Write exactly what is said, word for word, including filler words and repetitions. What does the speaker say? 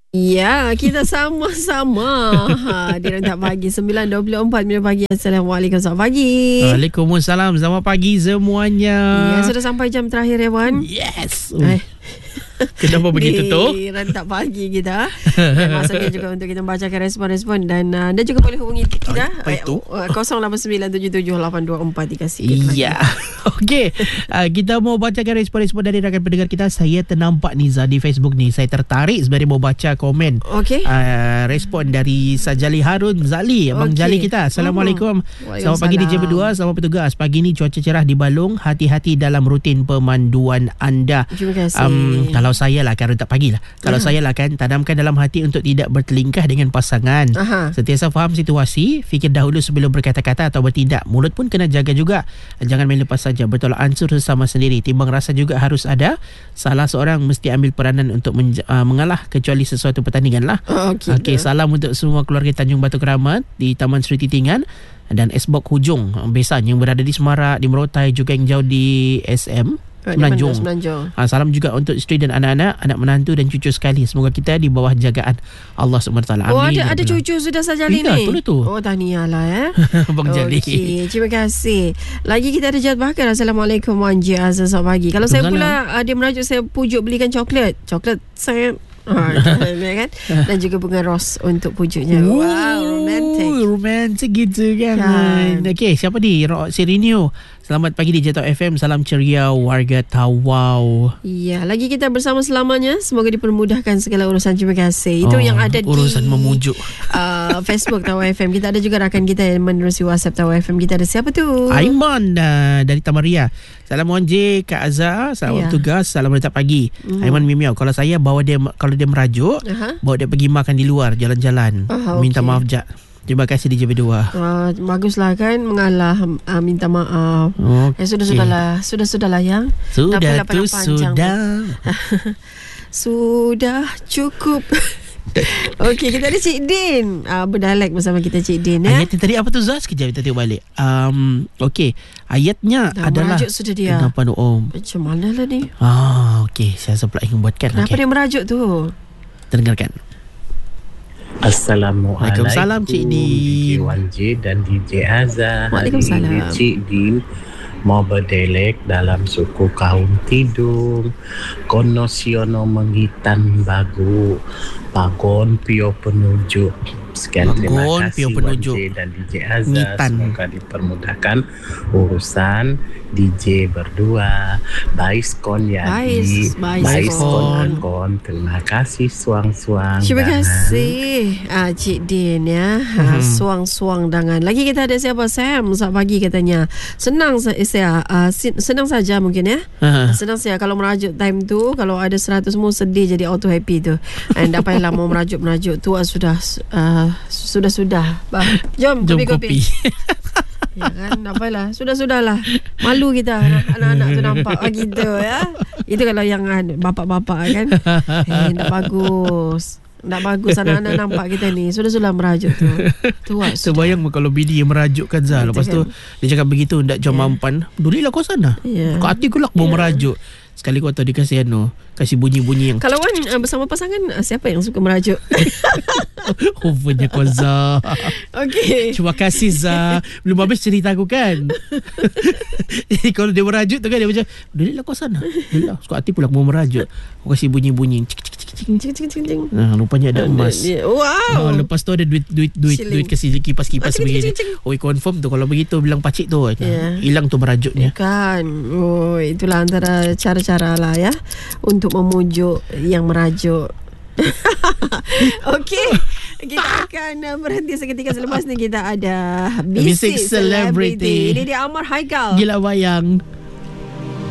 Ya, kita sama-sama ha, di Rentak Pagi sembilan dua puluh empat minit pagi. Assalamualaikum, selamat pagi. Waalaikumsalam, selamat pagi semuanya. Ya, sudah sampai jam terakhir ya, Wan. Yes. Eh. Kenapa begitu di tu? Di Rentak Pagi kita. Dan masanya juga untuk kita membacakan respon-respon. Dan uh, anda juga boleh hubungi kita. Apa itu? Uh, kosong lapan sembilan tujuh tujuh lapan dua empat tiga sikit lagi. Ya. Okey. Uh, kita mau bacakan respon-respon dari rakan pendengar kita. Saya ternampak Niza di Facebook ni. Saya tertarik sebenarnya mau baca komen. Okey. Uh, respon dari Sajali Harun Zali, Abang okay. Jali kita. Assalamualaikum. Uh-huh. Selamat pagi D J berdua, selamat bertugas. Pagi ni cuaca cerah di Balong. Hati-hati dalam rutin pemanduan anda. Terima kasih. Um, kalau saya lah kan tak pagi lah. Kalau uh-huh. saya lah kan tanamkan dalam hati untuk tidak bertelingkah dengan pasangan. Uh-huh. Sentiasa faham situasi, fikir dahulu sebelum berkata-kata atau bertindak. Mulut pun kena jaga juga. Jangan main lepas saja, bertolak ansur sesama sendiri. Timbang rasa juga harus ada. Salah seorang mesti ambil peranan untuk menj- uh, mengalah kecuali sesuatu pertandingan lah. Uh, Okey, okay, salam untuk semua keluarga Tanjung Batu Keramat di Taman Sri Titingan dan S-Bok Hujung Besan yang berada di Semarak, di Merotai, juga yang jauh di S M Semenanjung. Semenanjung. Ha, salam juga untuk isteri dan anak-anak, anak menantu dan cucu sekali. Semoga kita di bawah jagaan Allah subhanahu wa taala. Amin. Oh, ada ada cucu sudah saja ni. Betul tu. Oh, tahniah lah ya. Abang Jali. Okey, terima kasih. Lagi kita ada Jad Bakar. Assalamualaikum Wan Ji Azhar, selamat pagi. Kalau saya pula uh, dia merajuk saya pujuk belikan coklat. Coklat saya ha, kan? Dan juga bunga ros untuk pujuknya. Ooh, wow, romantic. Romantic gitu kan. kan. Okey, siapa ni? Sirinio. Selamat pagi di Jatuh F M. Salam ceria warga Tawau. Ya, lagi kita bersama selamanya. Semoga dipermudahkan segala urusan. Terima kasih. Itu oh, yang ada urusan di urusan memujuk uh, Facebook Tawau F M. Kita ada juga rakan kita yang menerusi WhatsApp Tawau F M. Kita ada siapa tu? Aiman uh, dari Tamaria. Salam Wan J, Kak Azhar. Selamat bertugas. Salam Rentak Pagi. Mm. Aiman Mimiau. Kalau saya bawa dia, kalau dia merajuk, uh-huh. bawa dia pergi makan di luar, jalan-jalan. Uh, okay. Minta maaf Jad. Terima kasih D J berdua. Uh, baguslah kan mengalah, uh, minta maaf. Okay. Eh, sudah-sudahlah. Sudah-sudahlah yang. Sudah tu sudah. Sudah cukup. Okey, kita ada Cik Din. Uh, berdalek bersama kita Cik Din ya. Ayat tadi apa tu Zaz? Sekejap kita tengok balik. Um, Okey, ayatnya dah adalah merajuk sudah dia. Kenapa tu Om? Macam mana lah ni? Ah, okey, saya pula ingin buatkan. Kenapa okay. dia merajuk tu? Terdengarkan. Assalamualaikum Waalaikumsalam Cik Din, D J Wan J dan D J Azhar. Waalaikumsalam. Hari ini Cik Din mau berdelek dalam suku kaum Tidung. Konosiono menghitan bagu Pagon Pio Penuju. Sekian terima Pagon, kasih Wan J dan D J Azhar. Semoga dipermudahkan urusan D J berdua. Bais kon ya. Bais, bais, bais kon kon. Terima kasih suang-suang. Terima dangan. kasih ah, Cik Din ya. Hmm. Suang-suang dangan. Lagi kita ada siapa? Sam. Selamat pagi katanya. Senang saya, saya uh, senang saja mungkin ya. Uh-huh. Senang saya kalau merajuk time tu, kalau ada seratus semua sedih jadi auto happy tu. And apa yang mau merajuk-merajuk tu sudah uh, sudah-sudah. Bah, jom, jom kopi-kopi. Ya kan, apalah. Sudah-sudahlah. Malu kita anak-anak tu nampak ah, gitu ya. Itu kalau yang bapak-bapak kan. Eh, tak bagus. Tak bagus anak-anak nampak kita ni. Sudah-sudah merajuk tu. Tuat. Terbayang kalau bini yang merajukkan Zal. Lepas tu dia cakap begitu, ndak jom yeah. mampan. Dulilah kau sana. Yeah. Kau hati ku lah mau yeah. merajuk. Sekali kau tahu dia kasih anu, kasih bunyi-bunyi yang. Kalau Wan uh, bersama pasangan, uh, siapa yang suka merajuk? Overnya kau Zah. Okey. Terima kasih Zah. Belum habis cerita aku kan. Jadi kalau dia merajuk tu kan dia macam, dulilah kau sana. Dulilah. Suka hati pula mau merajuk. Kau kasih bunyi-bunyi. Nah, rupanya ada emas. Wow. Oh, lepas tu ada duit duit duit duit kasih kipas-kipas begini. Oh, confirm tu kalau begitu bilang pakcik tu. Yeah. Hilang tu merajuknya. Kan. Oh, itulah antara cara-cara lah ya untuk memujuk yang merajuk. Okey, kita akan berhenti seketika. Selepas ni kita ada Bisik Celebrity. Ini dia Amar Haikal. Gila Wayang.